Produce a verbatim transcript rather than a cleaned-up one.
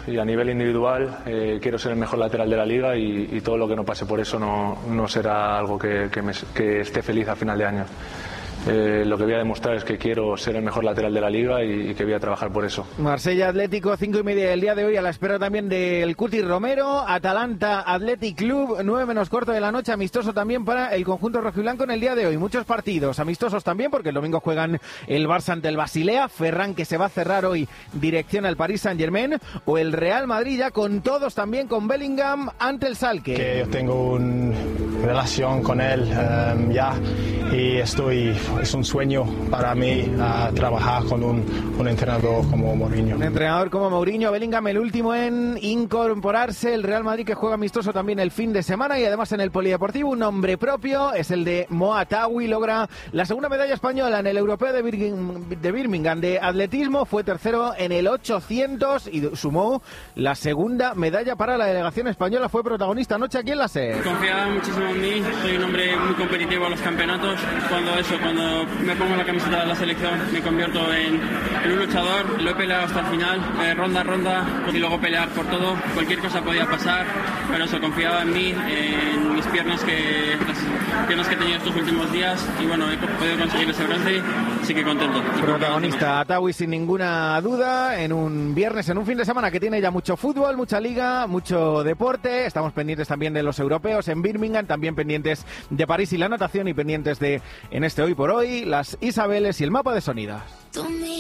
y a nivel individual eh, quiero ser el mejor lateral de la liga y, y todo lo que no pase por eso no, no será algo que, que, me, que esté feliz a final de año. Eh, lo que voy a demostrar es que quiero ser el mejor lateral de la liga y, y que voy a trabajar por eso. Marsella Atlético, cinco y media del día de hoy, a la espera también del Cuti Romero. Atalanta Athletic Club, nueve menos cuarto de la noche, amistoso también para el conjunto rojiblanco en el día de hoy. Muchos partidos amistosos también, porque el domingo juegan el Barça ante el Basilea, Ferran, que se va a cerrar hoy dirección al Paris Saint-Germain, o el Real Madrid ya con todos también, con Bellingham ante el Schalke. Que yo tengo una relación con él um, ya, y estoy... Es un sueño para mí uh, trabajar con un, un entrenador como Mourinho. Un entrenador como Mourinho. Bellingham, el último en incorporarse. El Real Madrid, que juega amistoso también el fin de semana, y además en el Polideportivo un nombre propio es el de Moatawi. Logra la segunda medalla española en el Europeo de, Birmingham, de Birmingham de atletismo. Fue tercero en el ochocientos y sumó la segunda medalla para la delegación española. Fue protagonista anoche aquí en la SER. Confiaba muchísimo en mí. Soy un hombre muy competitivo en los campeonatos. Cuando eso, cuando me pongo la camiseta de la selección me convierto en, en un luchador. Lo he peleado hasta el final, eh, ronda a ronda, y luego pelear por todo. Cualquier cosa podía pasar, pero eso, confiaba en mí, en mis piernas, que las piernas que he tenido estos últimos días, y bueno, he podido conseguir ese bronce, así que contento. Protagonista Atawi sin ninguna duda, en un viernes, en un fin de semana que tiene ya mucho fútbol, mucha liga, mucho deporte. Estamos pendientes también de los europeos en Birmingham, también pendientes de París y la natación, y pendientes de, en este Hoy por Hoy, las Isabeles y el mapa de sonidas.